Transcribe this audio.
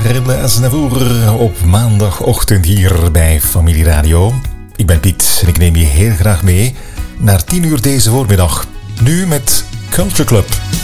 Rille Aznavour op maandagochtend hier bij Familie Radio. Ik ben Piet en ik neem je heel graag mee naar 10 uur deze voormiddag. Nu met Culture Club.